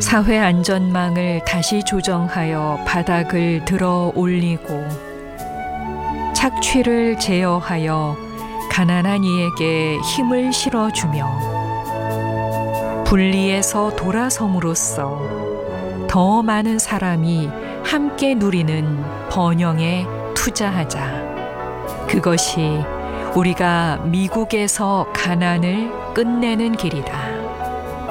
사회 안전망을 다시 조정하여 바닥을 들어 올리고 착취를 제어하여 가난한 이에게 힘을 실어주며 분리에서 돌아섬으로써 더 많은 사람이 함께 누리는 번영에 투자하자. 그것이 우리가 미국에서 가난을 끝내는 길이다.